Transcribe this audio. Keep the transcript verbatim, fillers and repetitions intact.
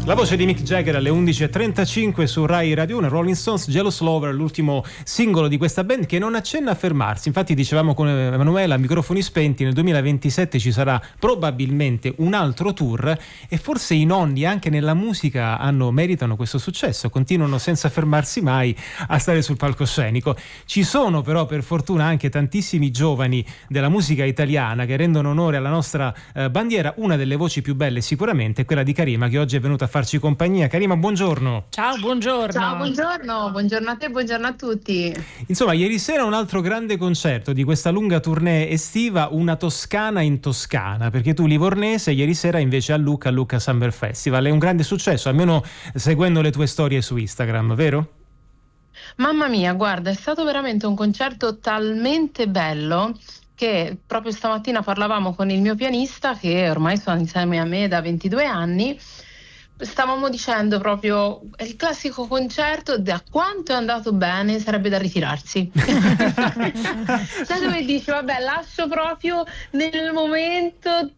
La voce di Mick Jagger alle undici e trentacinque su Rai Radio uno. Rolling Stones, Jealous Lover, l'ultimo singolo di questa band che non accenna a fermarsi. Infatti dicevamo con Emanuela a microfoni spenti, nel duemilaventisette ci sarà probabilmente un altro tour e forse i nonni anche nella musica hanno, meritano questo successo, continuano senza fermarsi mai a stare sul palcoscenico. Ci sono però per fortuna anche tantissimi giovani della musica italiana che rendono onore alla nostra eh, bandiera. Una delle voci più belle sicuramente è quella di Karima, che oggi è venuta a farci compagnia. Karima, buongiorno. Ciao, buongiorno. Ciao, buongiorno, buongiorno a te, buongiorno a tutti. Insomma, ieri sera un altro grande concerto di questa lunga tournée estiva, una Toscana in Toscana, perché tu livornese, ieri sera invece a Lucca, a Lucca Summer Festival. È un grande successo, almeno seguendo le tue storie su Instagram, vero? Mamma mia, guarda, è stato veramente un concerto talmente bello che proprio stamattina parlavamo con il mio pianista, che ormai sono insieme a me da ventidue anni. Stavamo dicendo proprio, è il classico concerto, da quanto è andato bene sarebbe da ritirarsi. Sai dove dici, vabbè, lascio proprio nel momento